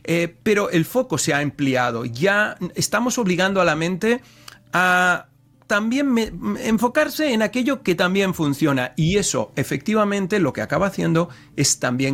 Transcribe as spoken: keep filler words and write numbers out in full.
eh, pero el foco se ha ampliado. Ya estamos obligando a la mente a también me, enfocarse en aquello que también funciona. Y eso, efectivamente, lo que acaba haciendo es también